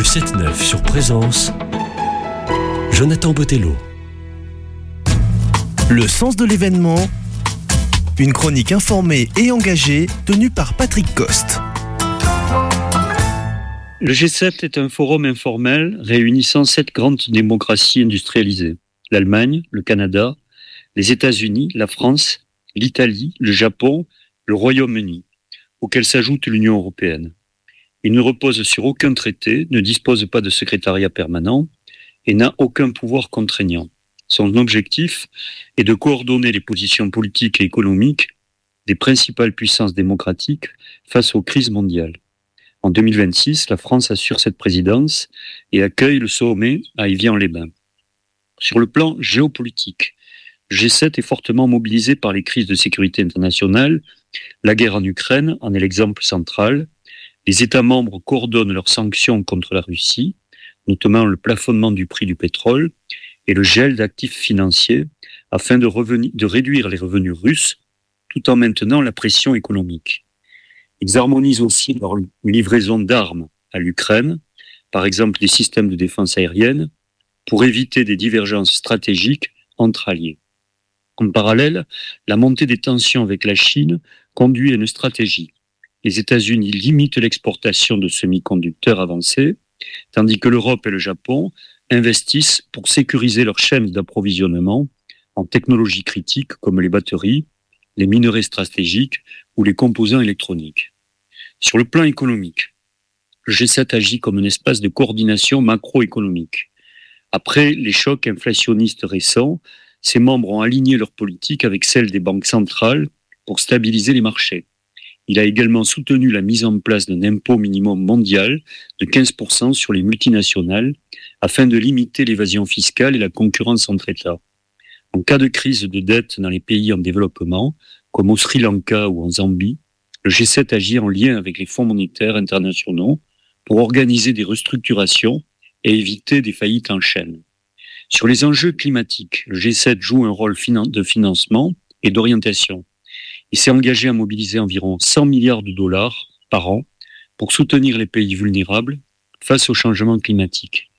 7-9 sur Présence, Jonathan Botello. Le sens de l'événement, une chronique informée et engagée tenue par Patrick Coste. Le G7 est un forum informel réunissant 7 grandes démocraties industrialisées. L'Allemagne, le Canada, les États-Unis, la France, l'Italie, le Japon, le Royaume-Uni, auxquels s'ajoute l'Union européenne. Il ne repose sur aucun traité, ne dispose pas de secrétariat permanent et n'a aucun pouvoir contraignant. Son objectif est de coordonner les positions politiques et économiques des principales puissances démocratiques face aux crises mondiales. En 2026, la France assure cette présidence et accueille le sommet à Évian-les-Bains. Sur le plan géopolitique, le G7 est fortement mobilisé par les crises de sécurité internationale. La guerre en Ukraine en est l'exemple central. Les États membres coordonnent leurs sanctions contre la Russie, notamment le plafonnement du prix du pétrole et le gel d'actifs financiers afin de réduire les revenus russes tout en maintenant la pression économique. Ils harmonisent aussi leur livraison d'armes à l'Ukraine, par exemple des systèmes de défense aérienne, pour éviter des divergences stratégiques entre alliés. En parallèle, la montée des tensions avec la Chine conduit à une stratégie. Les États-Unis limitent l'exportation de semi-conducteurs avancés, tandis que l'Europe et le Japon investissent pour sécuriser leurs chaînes d'approvisionnement en technologies critiques comme les batteries, les minerais stratégiques ou les composants électroniques. Sur le plan économique, le G7 agit comme un espace de coordination macroéconomique. Après les chocs inflationnistes récents, ses membres ont aligné leur politique avec celle des banques centrales pour stabiliser les marchés. Il a également soutenu la mise en place d'un impôt minimum mondial de 15% sur les multinationales afin de limiter l'évasion fiscale et la concurrence entre États. En cas de crise de dette dans les pays en développement, comme au Sri Lanka ou en Zambie, le G7 agit en lien avec les fonds monétaires internationaux pour organiser des restructurations et éviter des faillites en chaîne. Sur les enjeux climatiques, le G7 joue un rôle de financement et d'orientation. Il s'est engagé à mobiliser environ 100 milliards de dollars par an pour soutenir les pays vulnérables face au changement climatique.